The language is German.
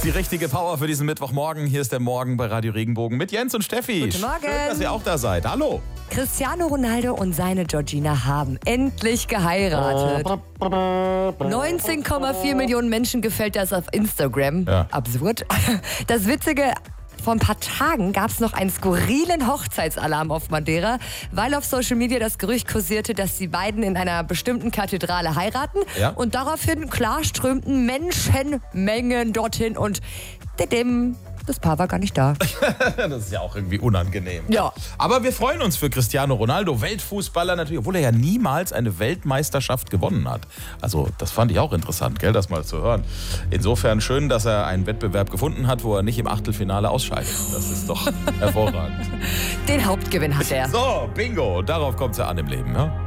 die richtige Power für diesen Mittwochmorgen. Hier ist der Morgen bei Radio Regenbogen mit Jens und Steffi. Guten Morgen. Schön, dass ihr auch da seid. Hallo. Cristiano Ronaldo und seine Georgina haben endlich geheiratet. 19,4 Millionen Menschen gefällt das auf Instagram. Ja. Absurd. Das Witzige, vor ein paar Tagen gab es noch einen skurrilen Hochzeitsalarm auf Madeira, weil auf Social Media das Gerücht kursierte, dass die beiden in einer bestimmten Kathedrale heiraten. Ja. Und daraufhin, klar, strömten Menschenmengen dorthin und das Paar war gar nicht da. Das ist ja auch irgendwie unangenehm. Ja. Aber wir freuen uns für Cristiano Ronaldo, Weltfußballer natürlich, obwohl er ja niemals eine Weltmeisterschaft gewonnen hat. Also das fand ich auch interessant, gell, das mal zu hören. Insofern schön, dass er einen Wettbewerb gefunden hat, wo er nicht im Achtelfinale ausscheidet. Das ist doch hervorragend. Den Hauptgewinn hat er. So, bingo, darauf kommt es ja an im Leben. Ja?